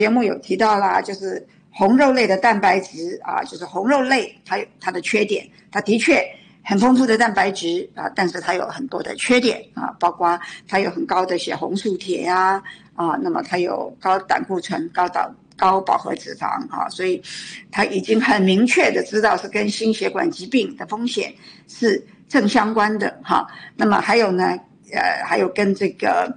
节目有提到啦，就是红肉类的蛋白质啊，就是红肉类它的缺点，它的确很丰富的蛋白质啊，但是它有很多的缺点啊，包括它有很高的血红素铁啊，那么它有高胆固醇、高饱和脂肪啊，所以它已经很明确的知道是跟心血管疾病的风险是正相关的哈。那么还有呢，还有跟这个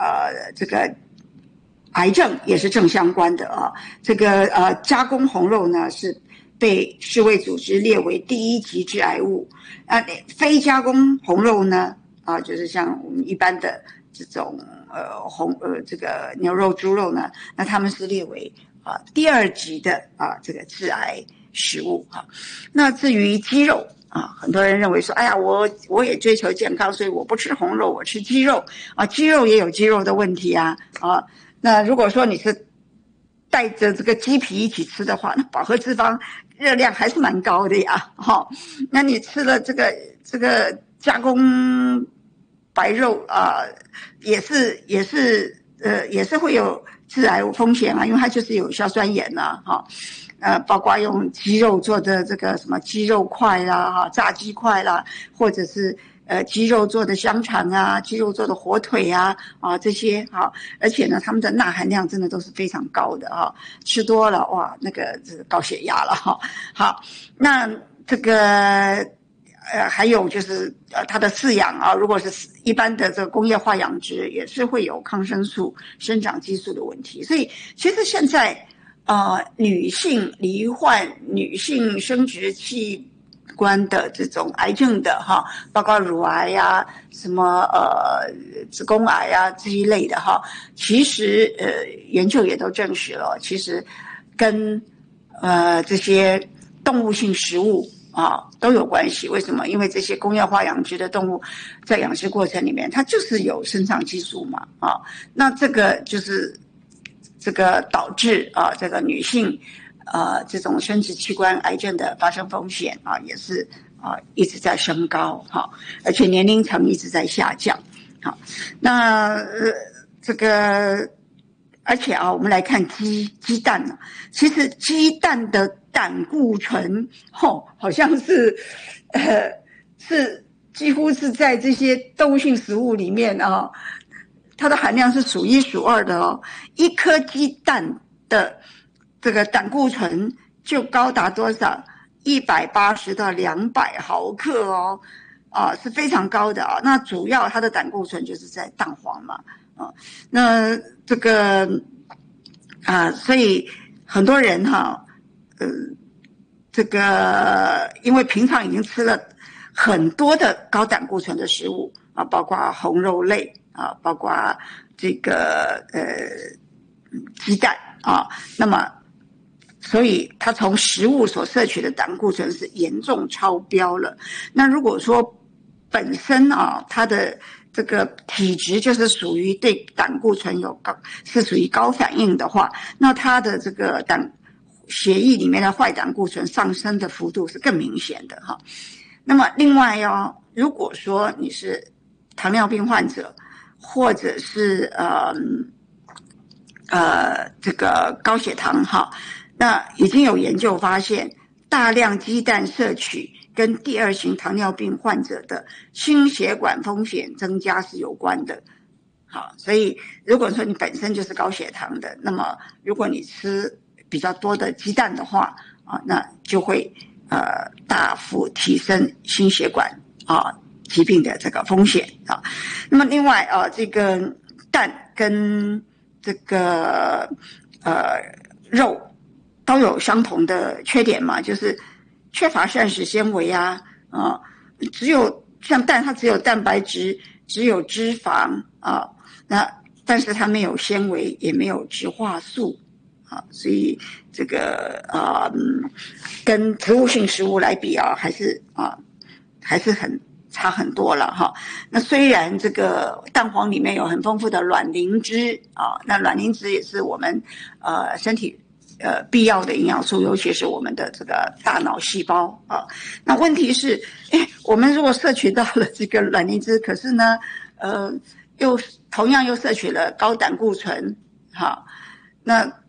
癌症也是正相关的啊。这个加工红肉呢是被世卫组织列为第1级致癌物。非加工红肉呢就是像我们一般的这种这个牛肉、猪肉呢，那他们是列为第2级的这个致癌食物哈。那至于鸡肉很多人认为说，哎呀，我也追求健康，所以我不吃红肉，我吃鸡肉鸡肉也有鸡肉的问题啊。那如果说你是带着这个鸡皮一起吃的话，那饱和脂肪热量还是蛮高的呀。那你吃了这个加工白肉也是会有致癌风险因为它就是有硝酸盐包括用鸡肉做的这个什么鸡肉块啦炸鸡块啦，或者是鸡肉做的香肠啊，鸡肉做的火腿这些而且呢，它们的钠含量真的都是非常高的吃多了哇，这个高血压了好，那这个还有就是它的饲养如果是一般的这个工业化养殖，也是会有抗生素、生长激素的问题。所以其实现在女性罹患女性生殖器官的这种癌症的包括乳癌什么子宫癌这一类的其实研究也都证实了，其实跟这些动物性食物都有关系。为什么？因为这些工业化养殖的动物在养殖过程里面，它就是有生长激素嘛那这个就是这个导致这个女性这种生殖器官癌症的发生风险也是一直在升高而且年龄层一直在下降那这个而且我们来看鸡蛋其实鸡蛋的胆固醇好像是几乎是在这些动物性食物里面它的含量是数1数2的一颗鸡蛋的这个胆固醇就高达多少？180到200毫克是非常高的那主要它的胆固醇就是在蛋黄嘛那这个所以很多人这个因为平常已经吃了很多的高胆固醇的食物包括红肉类包括这个鸡蛋那么所以他从食物所摄取的胆固醇是严重超标了。那如果说本身他的这个体质就是属于对胆固醇是属于高反应的话，那他的这个血液里面的坏胆固醇上升的幅度是更明显的那么另外如果说你是糖尿病患者，或者是这个高血糖那已经有研究发现，大量鸡蛋摄取跟第2型糖尿病患者的心血管风险增加是有关的所以如果说你本身就是高血糖的，那么如果你吃比较多的鸡蛋的话那就会大幅提升心血管疾病的这个风险那么另外这个蛋跟这个肉都有相同的缺点嘛，就是缺乏膳食纤维只有像蛋它只有蛋白质，只有脂肪那但是它没有纤维，也没有植化素所以这个跟植物性食物来比还是差很多了那虽然这个蛋黄里面有很丰富的卵磷脂那卵磷脂也是我们身体必要的营养素，尤其是我们的这个大脑细胞那问题是我们如果摄取到了这个卵磷脂，可是呢同样又摄取了高胆固醇那